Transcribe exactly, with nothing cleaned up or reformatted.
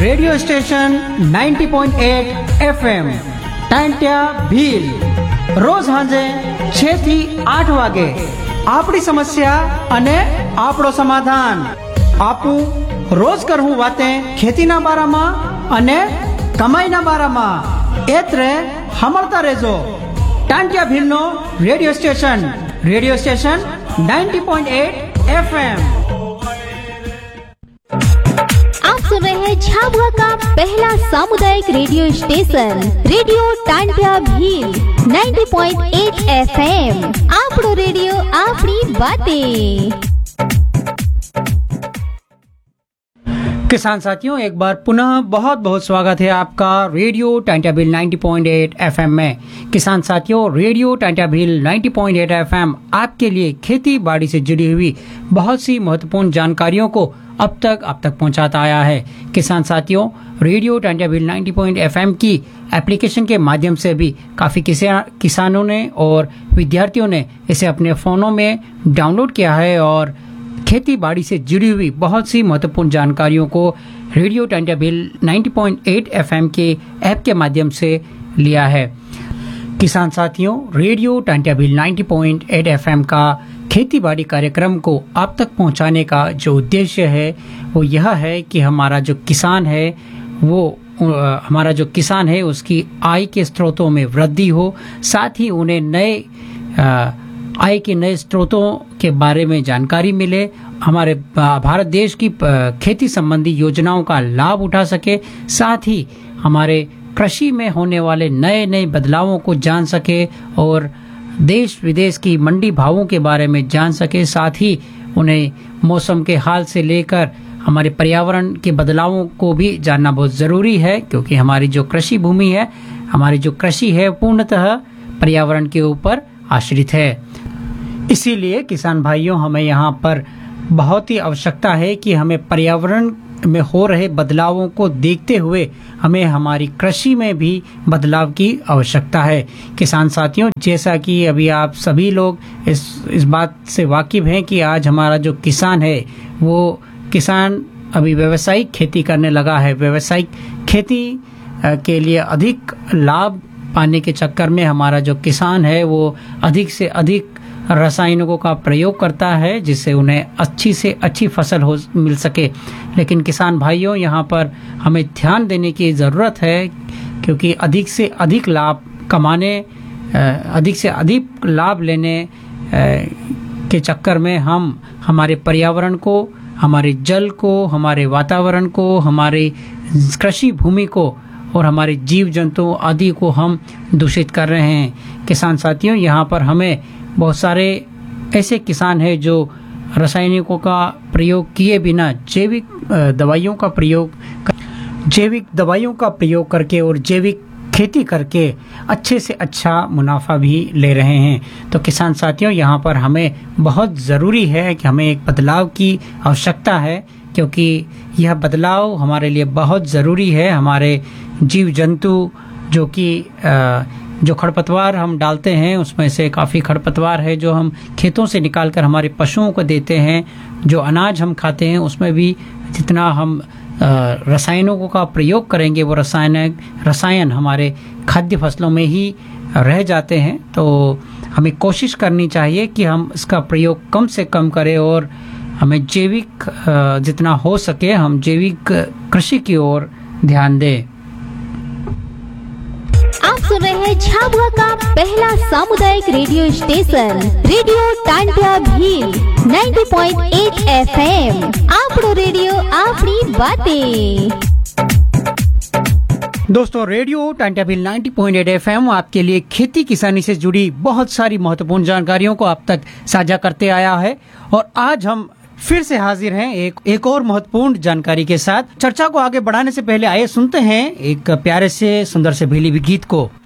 Radio station ninety point eight FM ટાંટ્યા Bhil રોજ સાંજે છ થી આઠ વાગે આપણી સમસ્યા અને આપણો સમાધાન આપું રોજ કરવું વાતે ખેતીના બારામાં અને કમાઈના બારામાં એત્રે સાંભળતા રહેજો ટાંટ્યા ભીલનો radio station radio station ninety point eight FM. आप सुन रहे हैं झाबुआ का पहला सामुदायिक radio station radio Tantia Bhil ninety point eight FM. आपनो रेडियो आपनी बातें। किसान साथियों, एक बार पुनः बहुत बहुत स्वागत है आपका radio Tantia Bhil ninety point eight FM में। किसान साथियों, radio Tantia Bhil ninety point eight FM आपके लिए खेती बाड़ी से जुड़ी हुई बहुत सी महत्वपूर्ण जानकारियों को अब तक अब तक पहुंचाता आया है। किसान साथियों, radio Tantia Bhil ninety point FM की एप्लीकेशन के माध्यम से भी काफ़ी किसानों ने और विद्यार्थियों ने इसे अपने फ़ोनों में डाउनलोड किया है और खेती बाड़ी से जुड़ी हुई बहुत सी महत्वपूर्ण जानकारियों को radio Tantia Bhil ninety point eight FM के ऐप के माध्यम से लिया है। किसान साथियों, radio Tantia Bhil ninety point eight FM का खेती बाड़ी कार्यक्रम को आप तक पहुंचाने का जो उद्देश्य है वो यह है कि हमारा जो किसान है वो हमारा जो किसान है उसकी आय के स्रोतों में वृद्धि हो, साथ ही उन्हें नए आय के नए स्रोतों के बारे में जानकारी मिले, हमारे भारत देश की खेती संबंधी योजनाओं का लाभ उठा सके, साथ ही हमारे कृषि में होने वाले नए नए बदलावों को जान सके और देश विदेश की मंडी भावों के बारे में जान सके, साथ ही उन्हें मौसम के हाल से लेकर हमारे पर्यावरण के बदलावों को भी जानना बहुत ज़रूरी है, क्योंकि हमारी जो कृषि भूमि है, हमारी जो कृषि है पूर्णतः पर्यावरण के ऊपर आश्रित है। इसीलिए किसान भाइयों, हमें यहाँ पर बहुत ही आवश्यकता है कि हमें पर्यावरण में हो रहे बदलावों को देखते हुए हमें हमारी कृषि में भी बदलाव की आवश्यकता है। किसान साथियों, जैसा कि अभी आप सभी लोग इस इस बात से वाकिफ हैं कि आज हमारा जो किसान है वो किसान अभी व्यावसायिक खेती करने लगा है। व्यावसायिक खेती के लिए अधिक लाभ पाने के चक्कर में हमारा जो किसान है वो अधिक से अधिक रसायनों का प्रयोग करता है, जिससे उन्हें अच्छी से अच्छी फसल हो मिल सके। लेकिन किसान भाइयों, यहाँ पर हमें ध्यान देने की ज़रूरत है, क्योंकि अधिक से अधिक लाभ कमाने अधिक से अधिक लाभ लेने के चक्कर में हम हमारे पर्यावरण को, हमारे जल को, हमारे वातावरण को, हमारी कृषि भूमि को और हमारे जीव जंतु आदि को हम दूषित कर रहे हैं। किसान साथियों, यहाँ पर हमें बहुत सारे ऐसे किसान हैं जो रासायनिकों का प्रयोग किए बिना जैविक दवाइयों का प्रयोग जैविक दवाइयों का प्रयोग करके और जैविक खेती करके अच्छे से अच्छा मुनाफा भी ले रहे हैं। तो किसान साथियों, यहाँ पर हमें बहुत ज़रूरी है कि हमें एक बदलाव की आवश्यकता है, क्योंकि यह बदलाव हमारे लिए बहुत ज़रूरी है। हमारे जीव जंतु जो कि जो खरपतवार हम डालते हैं उसमें से काफ़ी खरपतवार है जो हम खेतों से निकाल कर हमारे पशुओं को देते हैं। जो अनाज हम खाते हैं उसमें भी जितना हम रसायनों का प्रयोग करेंगे वो रसायन रसायन हमारे खाद्य फसलों में ही रह जाते हैं। तो हमें कोशिश करनी चाहिए कि हम इसका प्रयोग कम से कम करें और हमें जैविक जितना हो सके हम जैविक कृषि की ओर ध्यान दें। आप सुन रहे हैं झाबुआ का पहला सामुदायिक radio station radio Tantia Bhil ninety point eight FM. आपनो रेडियो आपनी बातें। दोस्तों, radio Tantia Bhil ninety point eight FM आपके लिए खेती किसानी से जुड़ी बहुत सारी महत्वपूर्ण जानकारियों को आप तक साझा करते आया है और आज हम फिर से हाजिर हैं एक एक और महत्वपूर्ण जानकारी के साथ। चर्चा को आगे बढ़ाने से पहले आइए सुनते हैं एक प्यारे से सुंदर से भीली भी गीत को।